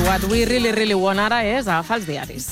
What We Really, Really Want ara és agafar els diaris.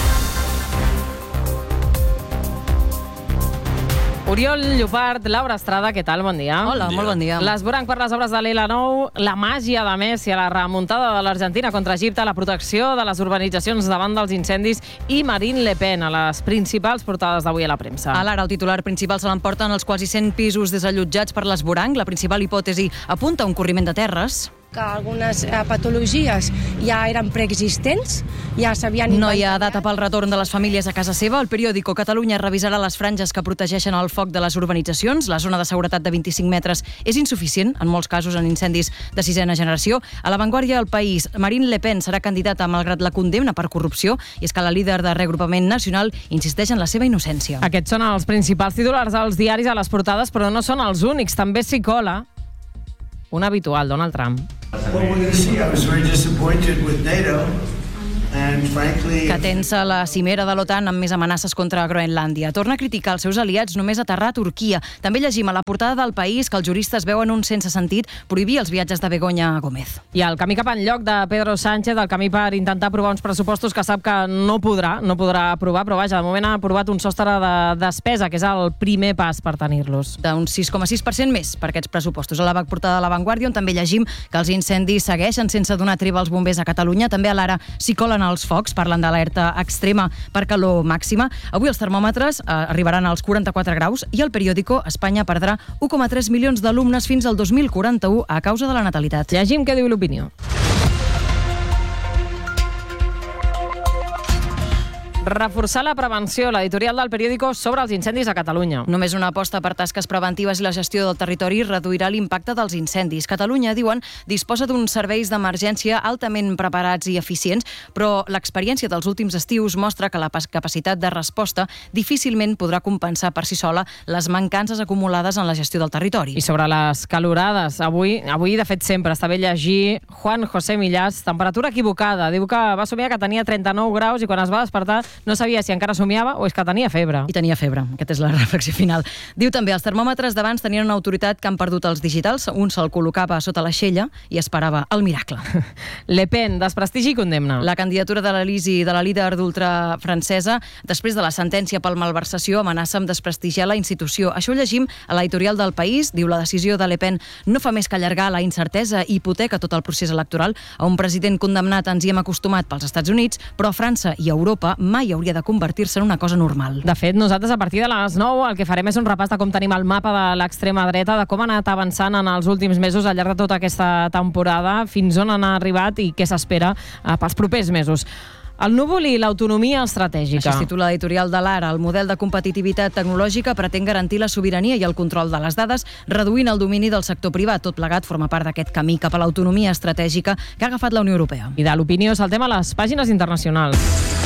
Oriol Llopart, Laura Estrada, què tal? Bon dia. Hola, molt bon dia. L'esvoranc per les obres de l'L9, la màgia de Messi, la remuntada de l'Argentina contra Egipte, la protecció de les urbanitzacions davant dels incendis i Marine Le Pen a les principals portades d'avui a la premsa. A l'Ara, el titular principal se l'emporten els quasi 100 pisos desallotjats per l'esvoranc. La principal hipòtesi apunta a un corriment de terres. Que algunes patologies ja eren preexistents, ja s'havien No hi ha data pel retorn de les famílies a casa seva. El periòdico Catalunya revisarà les franges que protegeixen el foc de les urbanitzacions. La zona de seguretat de 25 metres és insuficient, en molts casos en incendis de sisena generació. A l'avantguàrdia del país, Marine Le Pen serà candidata malgrat la condemna per corrupció, i és que la líder de Reagrupament Nacional insisteix en la seva innocència. Aquests són els principals titulars dels diaris a les portades, però no són els únics. També s'hi cola un habitual, Donald Trump. Well, we're going to see. I was very disappointed with NATO. Que tensa la cimera de l'OTAN amb més amenaces contra Groenlàndia. Torna a criticar els seus aliats només aterrar a Turquia. També llegim a la portada del País que els juristes veuen un sense sentit prohibir els viatges de Begoña Gómez. I el camí cap enlloc de Pedro Sánchez, el camí per intentar aprovar uns pressupostos que sap que no podrà aprovar, però vaja, de moment ha aprovat un sostre de despesa, que és el primer pas per tenir-los. D'un 6,6% més per aquests pressupostos. A la portada de l'Avantguàrdia, on també llegim que els incendis segueixen sense donar treva als bombers a Catalunya. També a l'Ara s'hi colen els focs, parlen d'alerta extrema per calor màxima. Avui els termòmetres arribaran als 44 graus i el periòdico Espanya perdrà 1,3 milions d'alumnes fins al 2041 a causa de la natalitat. Llegim què diu l'opinió. Reforçar la prevenció, l'editorial del periòdico sobre els incendis a Catalunya. Només una aposta per tasques preventives i la gestió del territori reduirà l'impacte dels incendis. Catalunya, diuen, disposa d'uns serveis d'emergència altament preparats i eficients, però l'experiència dels últims estius mostra que la capacitat de resposta difícilment podrà compensar per si sola les mancances acumulades en la gestió del territori. I sobre les calorades, avui de fet sempre està bé llegir Juan José Millás, temperatura equivocada. Diu que va somiar que tenia 39 graus i quan es va despertar no sabia si encara somiava o és que tenia febre. I tenia febre, aquesta és la reflexió final. Diu també, els termòmetres d'abans tenien una autoritat que han perdut els digitals, un se'l col·locava sota l'aixella i esperava el miracle. Le Pen, desprestigi i condemna. La candidatura de l'Elisi, de la líder d'ultra francesa, després de la sentència pel malversació, amenaça amb desprestigiar la institució. Això ho llegim a l'editorial del País. Diu, la decisió de Le Pen no fa més que allargar la incertesa i hipoteca tot el procés electoral. A un president condemnat ens hi hem acostumat pels Estats Units, però a França i a Europa mai hauria de convertir-se en una cosa normal. De fet, nosaltres a partir de les 9 el que farem és un repàs de com tenim el mapa de l'extrema dreta, de com ha anat avançant en els últims mesos al llarg de tota aquesta temporada, fins on han arribat i què s'espera pels propers mesos. El núvol i l'autonomia estratègica. Això es titula l'editorial de l'Ara. El model de competitivitat tecnològica pretén garantir la sobirania i el control de les dades, reduint el domini del sector privat. Tot plegat forma part d'aquest camí cap a l'autonomia estratègica que ha agafat la Unió Europea. I de l'opinió saltem a les pàgines internacionals.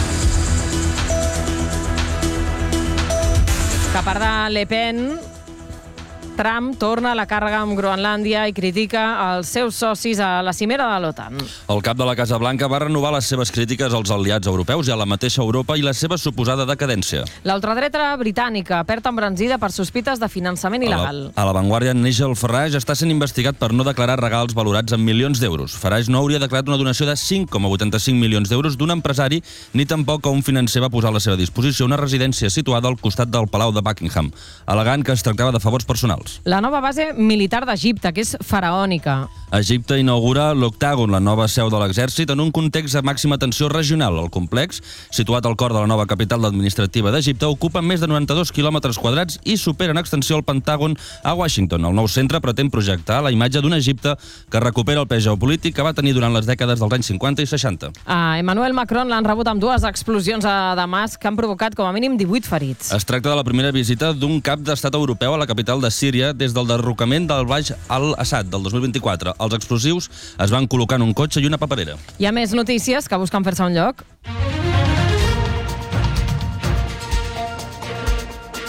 Que a part de Le Pen, Trump torna a la càrrega amb Groenlàndia i critica els seus socis a la cimera de l'OTAN. El cap de la Casa Blanca va renovar les seves crítiques als aliats europeus i a la mateixa Europa i la seva suposada decadència. La ultradreta britànica perd embranzida per sospites de finançament il·legal. A l'Avantguàrdia, Nigel Farage està sent investigat per no declarar regals valorats en milions d'euros. Farage no hauria declarat una donació de 5,85 milions d'euros d'un empresari, ni tampoc que un financer va posar a la seva disposició una residència situada al costat del Palau de Buckingham, al·legant que es tractava de favors personals. La nova base militar d'Egipte, que és faraònica. Egipte inaugura l'Octàgon, la nova seu de l'exèrcit, en un context de màxima tensió regional. El complex, situat al cor de la nova capital administrativa d'Egipte, ocupa més de 92 quilòmetres quadrats i supera en extensió el Pentàgon a Washington. El nou centre pretén projectar la imatge d'un Egipte que recupera el pes geopolític que va tenir durant les dècades dels anys 50 i 60. A Emmanuel Macron l'han rebut amb dues explosions a Damasc que han provocat com a mínim 18 ferits. Es tracta de la primera visita d'un cap d'estat europeu a la capital de Síria des del derrocament del Baix al-Assad del 2024. Els explosius es van col·locar en un cotxe i una paperera. Hi ha més notícies que busquen fer-se un lloc.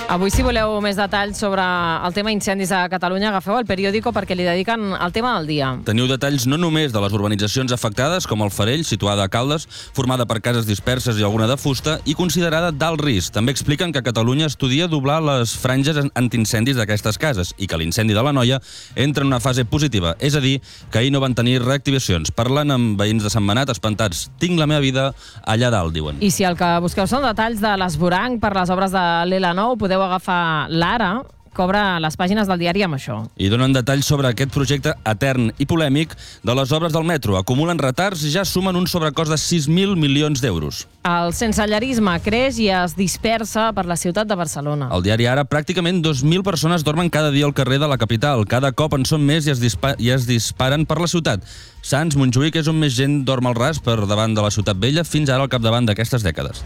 Avui, si voleu més detalls sobre el tema incendis a Catalunya, agafeu el periòdico perquè li dediquen el tema del dia. Teniu detalls no només de les urbanitzacions afectades, com el Farell, situada a Caldes, formada per cases disperses i alguna de fusta, i considerada d'alt risc. També expliquen que Catalunya estudia doblar les franges antiincendis d'aquestes cases i que l'incendi de la Noia entra en una fase positiva, és a dir, que ahir no van tenir reactivacions. Parlant amb veïns de Sentmenat, espantats, tinc la meva vida allà dalt, diuen. I si el que busqueu són detalls de l'esvoranc per les obres de l'L9, podeu agafar l'Ara, que obre les pàgines del diari amb això. I donen detalls sobre aquest projecte etern i polèmic de les obres del metro. Acumulen retards i ja sumen un sobrecost de 6.000 milions d'euros. El sensellarisme creix i es dispersa per la ciutat de Barcelona. Al diari Ara, pràcticament 2.000 persones dormen cada dia al carrer de la capital. Cada cop en són més i es disparen per la ciutat. Sants, Montjuïc és on més gent dorm al ras per davant de la ciutat vella, fins ara al capdavant d'aquestes dades.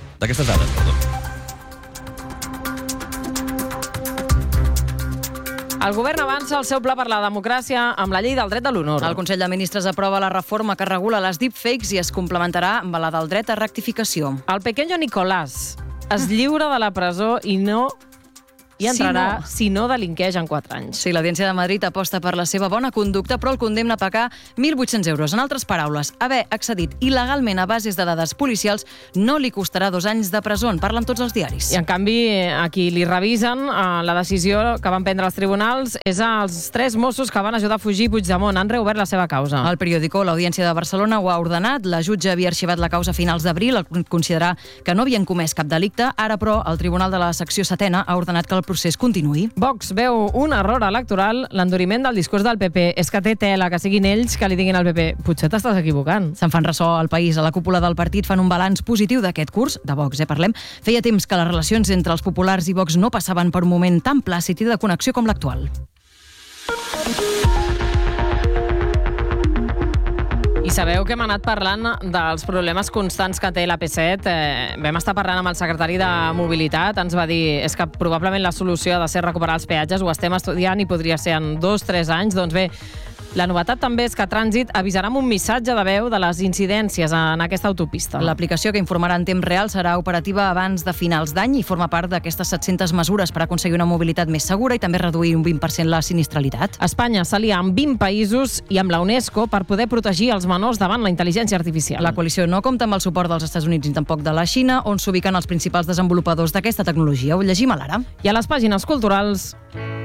El govern avança el seu pla per la democràcia amb la llei del dret de l'honor. El Consell de Ministres aprova la reforma que regula les deepfakes i es complementarà amb la del dret a rectificació. El pequeño Nicolás es lliura de la presó i entrarà si no delinqueix en 4 anys. Sí, l'Audiència de Madrid aposta per la seva bona conducta, però el condemna a pagar 1.800 euros. En altres paraules, haver accedit il·legalment a bases de dades policials no li costarà 2 anys de presó. En parlen tots els diaris. I, en canvi, a qui li revisen la decisió que van prendre els tribunals és als 3 Mossos que van ajudar a fugir Puigdemont. Han reobert la seva causa. El periòdico l'Audiència de Barcelona ho ha ordenat. La jutge havia arxivat la causa a finals d'abril al considerar que no havien comès cap delicte. Ara, però, el Tribunal de la Secció Setena ha ordenat que el procés continuï. Vox veu un error electoral, l'enduriment del discurs del PP. És que té tela que siguin ells que li diguin al PP potser t'estàs equivocant. Se'n fan ressò al país. A la cúpula del partit fan un balanç positiu d'aquest curs, de Vox, parlem. Feia temps que les relacions entre els populars i Vox no passaven per un moment tan plàcid i de connexió com l'actual. I sabeu que hem anat parlant dels problemes constants que té l'AP7. Vam estar parlant amb el secretari de Mobilitat. Ens va dir és que probablement la solució ha de ser recuperar els peatges. Ho estem estudiant i podria ser en 2-3 anys. Doncs bé, la novetat també és que Trànsit avisarà amb un missatge de veu de les incidències en aquesta autopista. L'aplicació, que informarà en temps real, serà operativa abans de finals d'any i forma part d'aquestes 700 mesures per aconseguir una mobilitat més segura i també reduir un 20% la sinistralitat. Espanya s'alia amb 20 països i amb la UNESCO per poder protegir els menors davant la intel·ligència artificial. La coalició no compta amb el suport dels Estats Units ni tampoc de la Xina, on s'ubiquen els principals desenvolupadors d'aquesta tecnologia. Ho llegim a l'Ara. I a les pàgines culturals,